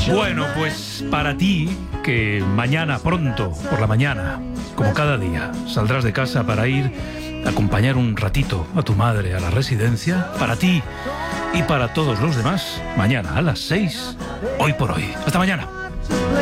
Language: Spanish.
Bueno, pues para ti, que mañana pronto, por la mañana, como cada día, saldrás de casa para ir a acompañar un ratito a tu madre a la residencia, para ti y para todos los demás, mañana a las 6, hoy por hoy. Hasta mañana.